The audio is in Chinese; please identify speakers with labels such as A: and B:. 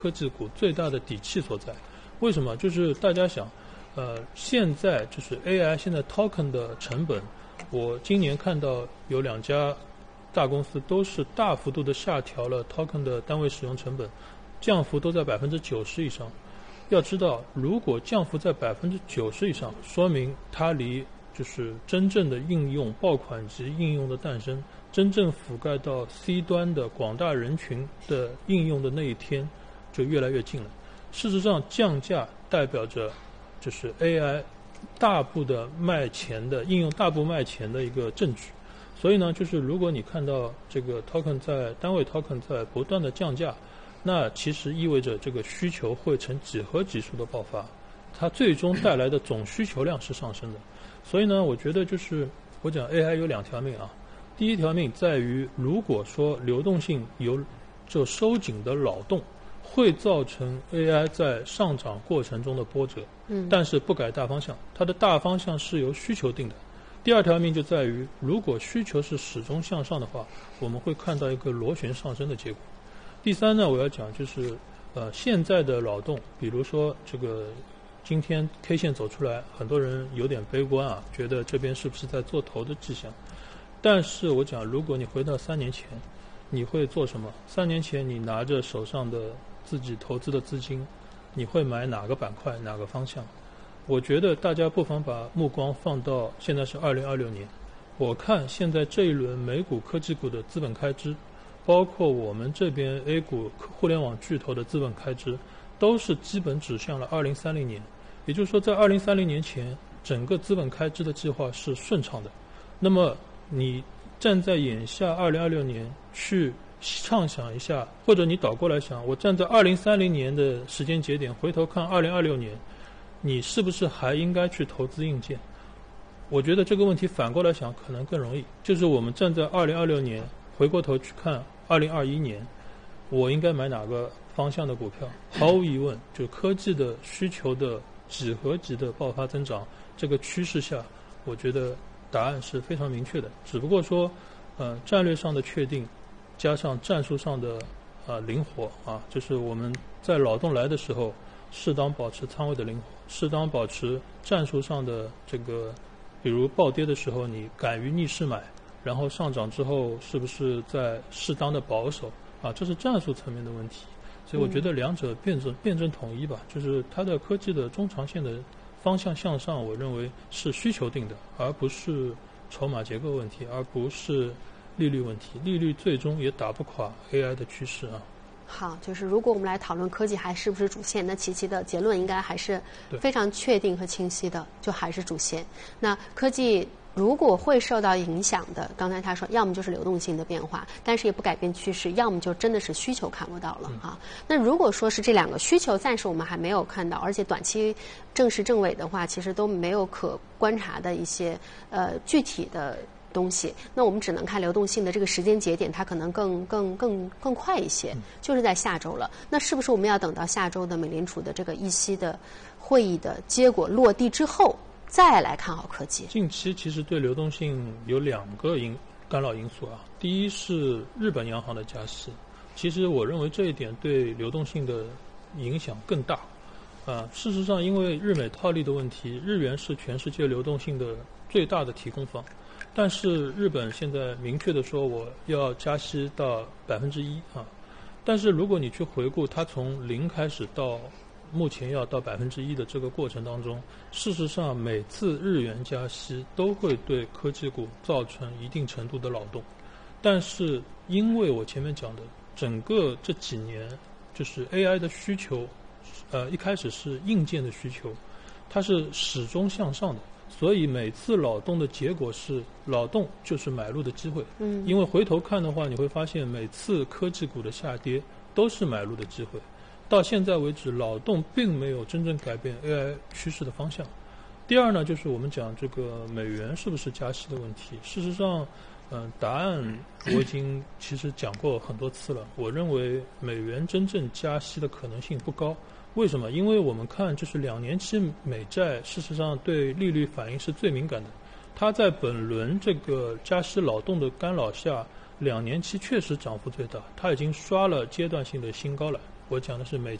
A: 科技股最大的底气所在。为什么？就是大家想，现在就是 AI 现在 token 的成本，我今年看到有2家大公司都是大幅度的下调了 token 的单位使用成本，降幅都在90%以上。要知道，如果降幅在90%以上，说明它离就是真正的应用爆款级应用的诞生，真正覆盖到 C 端的广大人群的应用的那一天就越来越近了。事实上，降价代表着就是 AI 大部的卖钱的应用大部卖钱的一个证据。所以呢，就是如果你看到这个 token 在单位 token 在不断的降价，那其实意味着这个需求会呈几何级数的爆发，它最终带来的总需求量是上升的。所以呢，我觉得就是我讲 AI 有2条命啊。第一条命在于，如果说流动性就收紧的扰动，会造成 AI 在上涨过程中的波折，但是不改大方向，它的大方向是由需求定的。第2条命就在于，如果需求是始终向上的话，我们会看到一个螺旋上升的结果。第3呢，我要讲就是现在的扰动，比如说这个今天 K 线走出来，很多人有点悲观啊，觉得这边是不是在做头的迹象。但是我讲，如果你回到3年前，你会做什么？3年前你拿着手上的自己投资的资金，你会买哪个板块哪个方向？我觉得大家不妨把目光放到现在是2026年，我看现在这一轮美股科技股的资本开支，包括我们这边 A 股互联网巨头的资本开支，都是基本指向了2030年。也就是说，在2030年前，整个资本开支的计划是顺畅的。那么你站在眼下2026年去畅想一下，或者你倒过来想，我站在2030年的时间节点回头看2026年，你是不是还应该去投资硬件？我觉得这个问题反过来想可能更容易，就是我们站在2026年回过头去看2021年，我应该买哪个方向的股票？毫无疑问，就科技的需求的几何级的爆发增长，这个趋势下，我觉得答案是非常明确的。只不过说，战略上的确定，加上战术上的灵活啊，就是我们在扰动来的时候，适当保持仓位的灵活，适当保持战术上的这个，比如暴跌的时候，你敢于逆势买，然后上涨之后是不是在适当的保守啊？这是战术层面的问题。所以我觉得两者辩证统一吧，就是它的科技的中长线的方向向上，我认为是需求定的，而不是筹码结构问题，而不是利率问题。利率最终也打不垮 AI 的趋势啊。
B: 好，就是如果我们来讨论科技还是不是主线，那琪琪的结论应该还是非常确定和清晰的，就还是主线。那科技如果会受到影响的，刚才他说，要么就是流动性的变化，但是也不改变趋势，要么就真的是需求看不到了哈。那如果说是这2个需求暂时我们还没有看到，而且短期正时正尾的话，其实都没有可观察的一些具体的东西，那我们只能看流动性的这个时间节点，它可能更快一些，就是在下周了。那是不是我们要等到下周的美联储的这个议息的会议的结果落地之后，再来看好科技？
A: 近期其实对流动性有2个干扰因素啊。第一是日本央行的加息，其实我认为这一点对流动性的影响更大。事实上，因为日美套利的问题，日元是全世界流动性的最大的提供方。但是日本现在明确的说我要加息到1%啊，但是如果你去回顾它从0开始到目前要到1%的这个过程当中，事实上每次日元加息都会对科技股造成一定程度的扰动，但是因为我前面讲的整个这几年就是 AI 的需求，一开始是硬件的需求，它是始终向上的。所以每次扰动的结果是扰动就是买入的机会，因为回头看的话，你会发现每次科技股的下跌都是买入的机会。到现在为止，扰动并没有真正改变 AI 趋势的方向。第二呢，就是我们讲这个美元是不是加息的问题。事实上，答案我已经其实讲过很多次了。我认为美元真正加息的可能性不高。为什么？因为我们看就是2年期美债，事实上对利率反应是最敏感的。它在本轮这个加息扰动的干扰下，2年期确实涨幅最大，它已经刷了阶段性的新高了。 我讲的是每